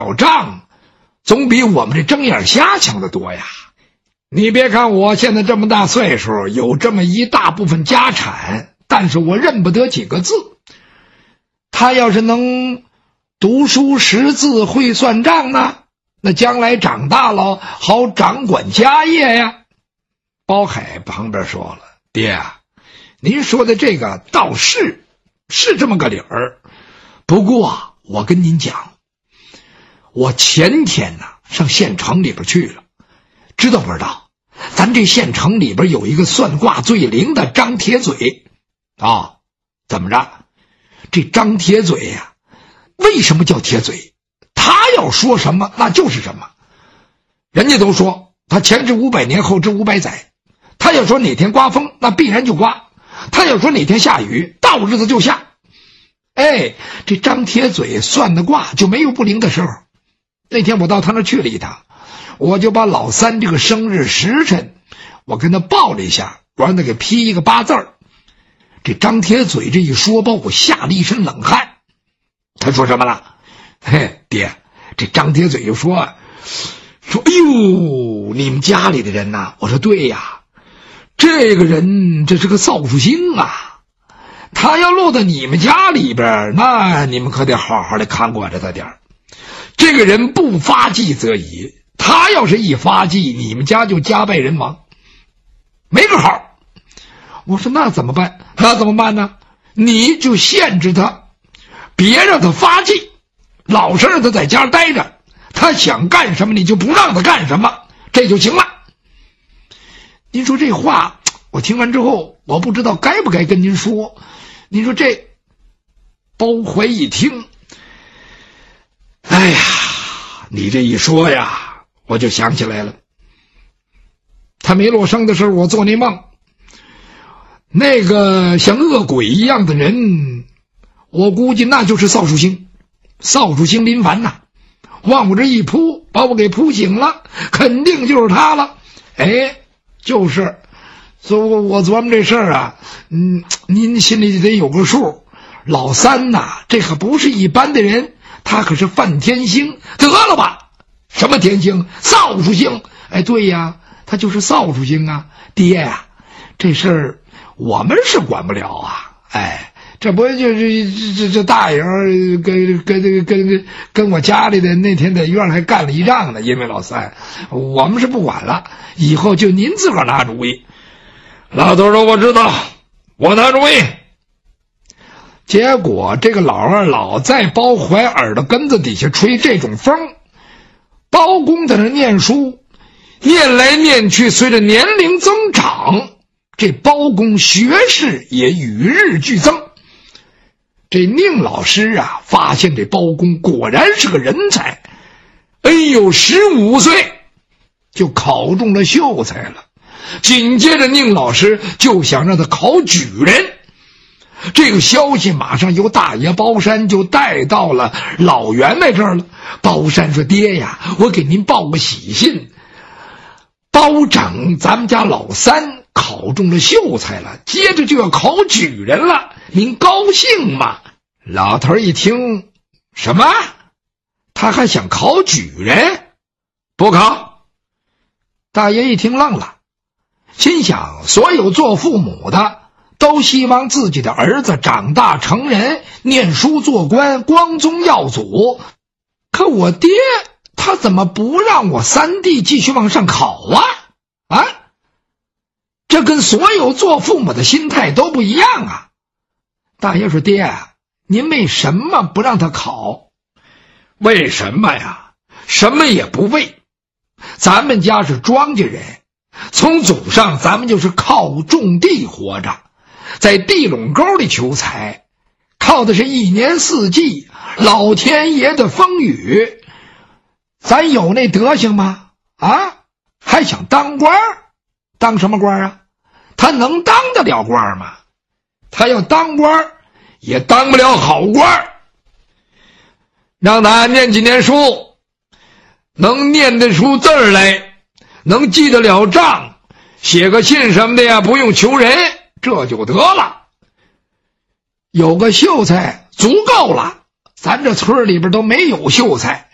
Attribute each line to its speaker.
Speaker 1: 老丈总比我们这睁眼瞎强得多呀。你别看我现在这么大岁数，有这么一大部分家产，但是我认不得几个字。他要是能读书识字会算账呢，那将来长大了好掌管家业呀。包海旁边说了，爹啊，您说的这个倒是这么个理儿，不过我跟您讲，我前天呢上县城里边去了，知道不知道咱这县城里边有一个算卦最灵的张铁嘴啊？怎么着？这张铁嘴呀，为什么叫铁嘴？他要说什么那就是什么。人家都说他前知500年后知500载，他要说哪天刮风那必然就刮，他要说哪天下雨到日子就下。哎，这张铁嘴算的卦就没有不灵的时候。那天我到他那去了一趟，我就把老三这个生日时辰我跟他报了一下，我让他给批一个8字儿。这张铁嘴这一说，把我吓了一身冷汗。他说什么了？嘿，爹，这张铁嘴就说哎呦，你们家里的人呐？我说对呀，这个人这是个少数星啊，他要落到你们家里边，那你们可得好好的看管着他点儿。这个人不发迹则已，他要是一发迹，你们家就家败人亡，没个好。我说那怎么办？那怎么办呢？你就限制他，别让他发迹，老实让他在家待着，他想干什么你就不让他干什么，这就行了。您说这话我听完之后，我不知道该不该跟您说。您说这包怀一听，哎呀，你这一说呀，我就想起来了。他没落生的时候，我做那梦，那个像恶鬼一样的人，我估计那就是少数星。少数星临凡呐，往我这一扑，把我给扑醒了，肯定就是他了。哎，就是，所以我琢磨这事儿啊，您心里得有个数。老三呐，这可不是一般的人，他可是犯天星。得了吧，什么天星？少数星。哎，对呀，他就是少数星啊。爹呀，这事儿我们是管不了啊。哎，这不就是这大爷跟我家里的那天在院还干了一仗呢，因为老三，我们是不管了，以后就您自个儿拿主意。老头说我知道，我拿主意。结果这个老二老在包怀耳朵根子底下吹这种风，包公在那念书，念来念去，随着年龄增长，这包公学识也与日俱增。这宁老师啊，发现这包公果然是个人才。哎呦，15岁就考中了秀才了。紧接着宁老师就想让他考举人。这个消息马上由大爷包山就带到了老员外这儿了。包山说，爹呀，我给您报个喜信，包拯咱们家老三考中了秀才了，接着就要考举人了，您高兴吗？老头一听，什么？他还想考举人？不考。大爷一听愣了，心想，所有做父母的都希望自己的儿子长大成人，念书做官，光宗耀祖。可我爹他怎么不让我三弟继续往上考啊？这跟所有做父母的心态都不一样啊。大爷说，爹，您为什么不让他考？为什么呀？什么也不为。咱们家是庄稼人，从祖上咱们就是靠种地活着，在地垄沟里求财，靠的是一年四季老天爷的风雨。咱有那德行吗？还想当官？当什么官啊？他能当得了官吗？他要当官也当不了好官。让他念几年书，能念得出字儿来，能记得了账，写个信什么的呀，不用求人，这就得了。有个秀才足够了，咱这村里边都没有秀才。